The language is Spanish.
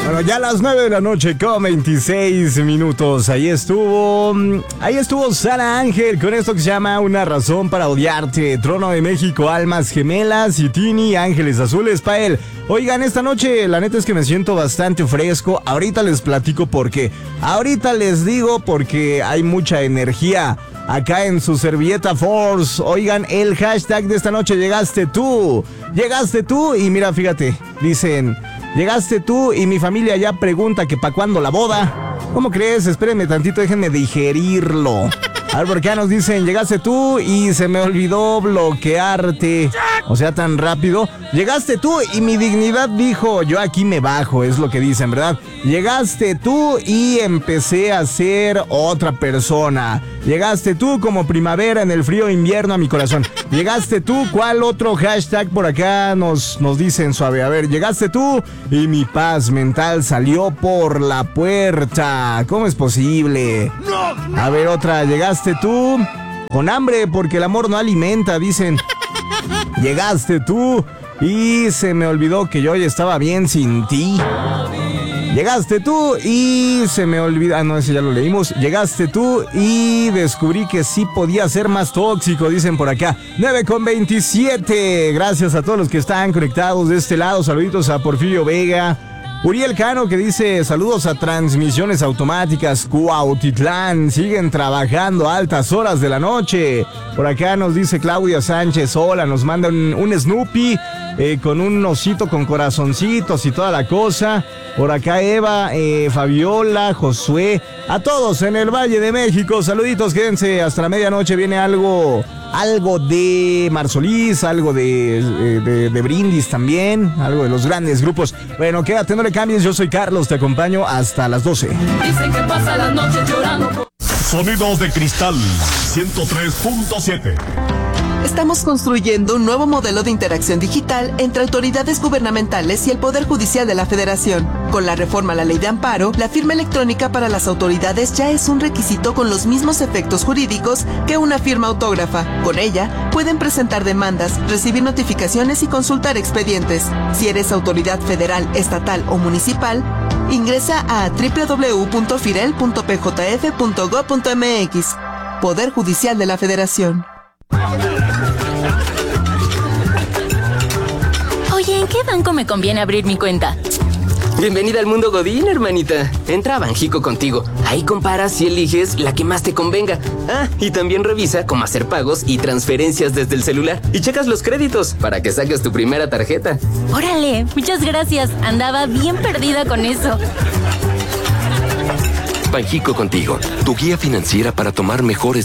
Bueno, ya a las 9 de la noche con 26 minutos. Ahí estuvo Sara Ángel con esto que se llama Una razón para odiarte. Trono de México, Almas Gemelas y Tini, Ángeles Azules pa' él. Oigan, esta noche la neta es que me siento bastante fresco. Ahorita les platico por qué. Ahorita les digo porque hay mucha energía acá en su servilleta Force. Oigan, el hashtag de esta noche: llegaste tú. Llegaste tú y mira, fíjate, dicen: llegaste tú y mi familia ya pregunta que pa' cuándo la boda. ¿Cómo crees? Espérenme tantito, déjenme digerirlo. A ver, por acá nos dicen: llegaste tú y se me olvidó bloquearte. O sea, tan rápido. Llegaste tú y mi dignidad dijo: yo aquí me bajo, es lo que dicen, ¿verdad? Llegaste tú y empecé a ser otra persona. Llegaste tú como primavera en el frío invierno a mi corazón. Llegaste tú, ¿cuál otro hashtag por acá nos dicen suave? A ver, llegaste tú y mi paz mental salió por la puerta. ¿Cómo es posible? A ver, otra: llegaste tú con hambre porque el amor no alimenta, dicen. Llegaste tú y se me olvidó que yo ya estaba bien sin ti. Llegaste tú y se me olvidó... Ah, no, ese ya lo leímos. Llegaste tú y descubrí que sí podía ser más tóxico, dicen por acá. 9:27. Gracias a todos los que están conectados de este lado. Saluditos a Porfirio Vega. Uriel Cano, que dice: saludos a Transmisiones Automáticas Cuautitlán, siguen trabajando a altas horas de la noche. Por acá nos dice Claudia Sánchez: hola, nos manda un Snoopy con un osito con corazoncitos y toda la cosa. Por acá Eva, Fabiola, Josué, a todos en el Valle de México, saluditos, quédense hasta la medianoche. Viene algo de Marsolís, algo de Brindis también, algo de los grandes grupos. Bueno, quédate, no le cambies, yo soy Carlos, te acompaño hasta las 12. Dicen que pasa la noche llorando. Sonidos de Cristal 103.7. Estamos construyendo un nuevo modelo de interacción digital entre autoridades gubernamentales y el Poder Judicial de la Federación. Con la reforma a la Ley de Amparo, la firma electrónica para las autoridades ya es un requisito con los mismos efectos jurídicos que una firma autógrafa. Con ella, pueden presentar demandas, recibir notificaciones y consultar expedientes. Si eres autoridad federal, estatal o municipal, ingresa a www.firel.pjf.gov.mx. Poder Judicial de la Federación. Oye, ¿en qué banco me conviene abrir mi cuenta? Bienvenida al mundo Godín, hermanita. Entra a Banjico Contigo. Ahí comparas y eliges la que más te convenga. Ah, y también revisa cómo hacer pagos y transferencias desde el celular. Y checas los créditos para que saques tu primera tarjeta. Órale, muchas gracias. Andaba bien perdida con eso. Banjico Contigo, tu guía financiera para tomar mejores